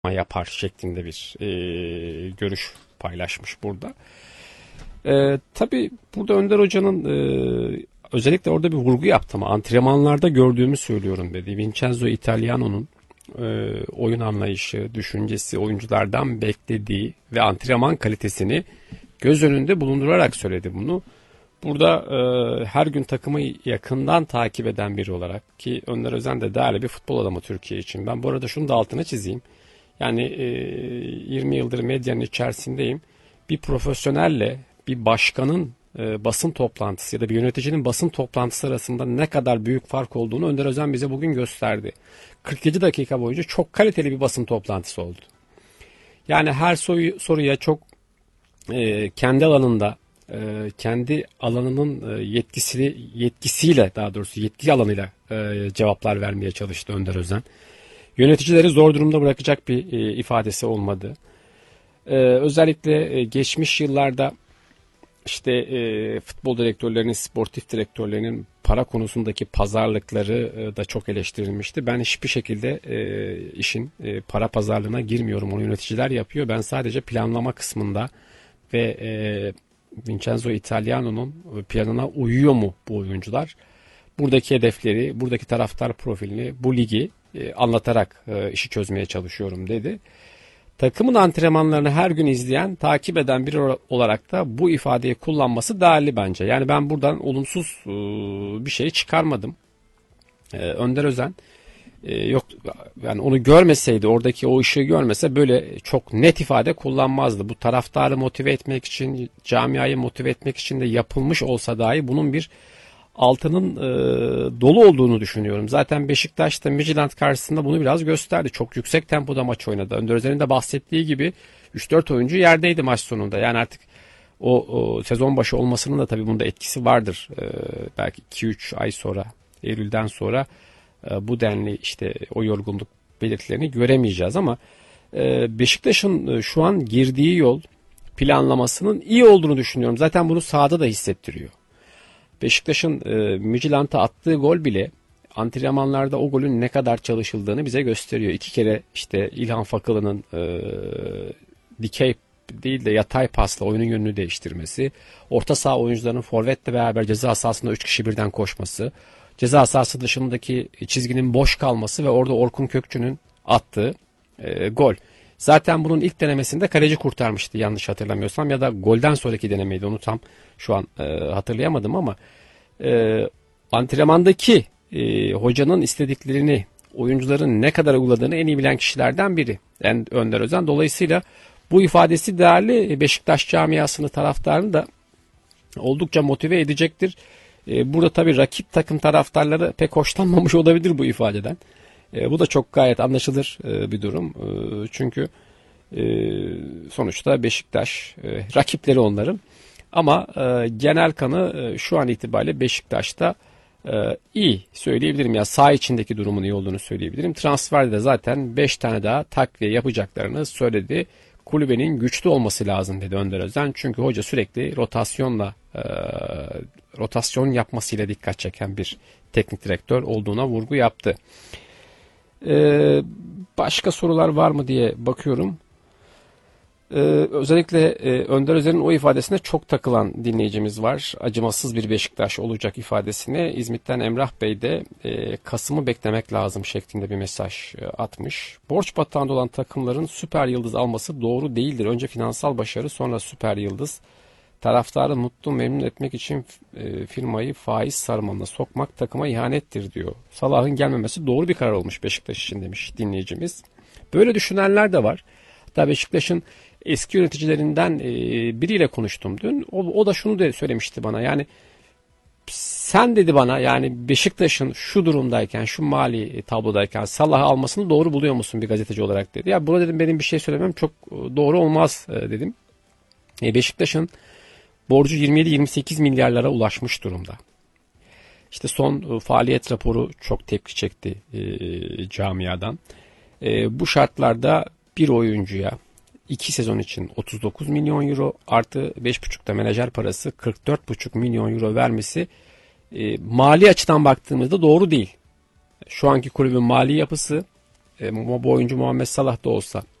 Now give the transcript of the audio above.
yapar şeklinde bir görüş paylaşmış burada. Tabii burada Önder Hoca'nın özellikle orada bir vurgu yaptı ama antrenmanlarda gördüğümü söylüyorum dedi. Vincenzo Italiano'nun oyun anlayışı, düşüncesi, oyunculardan beklediği ve antrenman kalitesini göz önünde bulundurarak söyledi bunu. Burada her gün takımı yakından takip eden biri olarak ki Önder Özen de değerli bir futbol adamı Türkiye için. Ben bu arada şunu da altına çizeyim. Yani 20 yıldır medyanın içerisindeyim. Bir profesyonelle bir başkanın basın toplantısı ya da bir yöneticinin basın toplantısı arasında ne kadar büyük fark olduğunu Önder Özen bize bugün gösterdi. 47 dakika boyunca çok kaliteli bir basın toplantısı oldu. Yani her soruya çok kendi alanında, kendi alanının yetkisiyle daha doğrusu yetki alanıyla cevaplar vermeye çalıştı Önder Özen. Yöneticileri zor durumda bırakacak bir ifadesi olmadı. Özellikle geçmiş yıllarda işte futbol direktörlerinin, sportif direktörlerinin para konusundaki pazarlıkları da çok eleştirilmişti. Ben hiçbir şekilde işin para pazarlığına girmiyorum. Onu yöneticiler yapıyor. Ben sadece planlama kısmında ve Vincenzo Italiano'nun planına uyuyor mu bu oyuncular? Buradaki hedefleri, buradaki taraftar profilini, bu ligi anlatarak işi çözmeye çalışıyorum dedi. Takımın antrenmanlarını her gün izleyen, takip eden biri olarak da bu ifadeyi kullanması değerli bence. Yani ben buradan olumsuz bir şey çıkarmadım. Önder Özen yok yani onu görmeseydi, oradaki o ışığı görmese böyle çok net ifade kullanmazdı. Bu taraftarı motive etmek için, camiayı motive etmek için de yapılmış olsa dahi bunun bir altının dolu olduğunu düşünüyorum. Zaten Beşiktaş da Midtjylland karşısında bunu biraz gösterdi. Çok yüksek tempoda maç oynadı. Önder Özen'in de bahsettiği gibi 3-4 oyuncu yerdeydi maç sonunda. Yani artık o sezon başı olmasının da tabii bunda etkisi vardır. Belki 2-3 ay sonra, Eylül'den sonra bu denli işte o yorgunluk belirtilerini göremeyeceğiz ama Beşiktaş'ın şu an girdiği yol planlamasının iyi olduğunu düşünüyorum. Zaten bunu sahada da hissettiriyor. Beşiktaş'ın Midtjylland'a attığı gol bile antrenmanlarda o golün ne kadar çalışıldığını bize gösteriyor. 2 kere işte İlhan Fakılı'nın dikey değil de yatay pasla oyunun yönünü değiştirmesi, orta saha oyuncularının forvetle beraber ceza sahasında 3 kişi birden koşması, ceza sahası dışındaki çizginin boş kalması ve orada Orkun Kökçü'nün attığı gol. Zaten bunun ilk denemesinde kaleci kurtarmıştı yanlış hatırlamıyorsam ya da golden sonraki denemeydi, onu tam şu an hatırlayamadım ama antrenmandaki hocanın istediklerini, oyuncuların ne kadar uyguladığını en iyi bilen kişilerden biri Önder Özen. Dolayısıyla bu ifadesi değerli, Beşiktaş camiasını, taraftarını da oldukça motive edecektir. Burada tabii rakip takım taraftarları pek hoşlanmamış olabilir bu ifadeden. Bu da çok gayet anlaşılır bir durum. Çünkü sonuçta Beşiktaş rakipleri onların. Ama genel kanı şu an itibariyle Beşiktaş'ta iyi söyleyebilirim. Ya saha içindeki durumun iyi olduğunu söyleyebilirim. Transferde de zaten 5 tane daha takviye yapacaklarını söyledi. Kulübenin güçlü olması lazım dedi Önder Özen. Çünkü hoca sürekli rotasyon yapmasıyla dikkat çeken bir teknik direktör olduğuna vurgu yaptı. Başka sorular var mı diye bakıyorum. Özellikle Önder Özen'in o ifadesine çok takılan dinleyicimiz var. Acımasız bir Beşiktaş olacak ifadesine. İzmit'ten Emrah Bey de Kasım'ı beklemek lazım şeklinde bir mesaj atmış. Borç batağında olan takımların süper yıldız alması doğru değildir. Önce finansal başarı, sonra süper yıldız. Taraftarı mutlu, memnun etmek için firmayı faiz sarmalına sokmak takıma ihanettir diyor. Salah'ın gelmemesi doğru bir karar olmuş Beşiktaş için demiş dinleyicimiz. Böyle düşünenler de var. Hatta Beşiktaş'ın eski yöneticilerinden biriyle konuştum dün. O da şunu da söylemişti bana. Yani sen dedi bana, yani Beşiktaş'ın şu durumdayken, şu mali tablodayken Salah'ı almasını doğru buluyor musun bir gazeteci olarak dedi. Ya burada dedim benim bir şey söylemem çok doğru olmaz dedim. Beşiktaş'ın borcu 27-28 milyarlara ulaşmış durumda. İşte son faaliyet raporu çok tepki çekti camiadan. Bu şartlarda bir oyuncuya 2 sezon için 39 milyon euro artı 5,5'da menajer parası 44,5 milyon euro vermesi mali açıdan baktığımızda doğru değil. Şu anki kulübün mali yapısı Ama bu oyuncu Muhammed Salah da olsa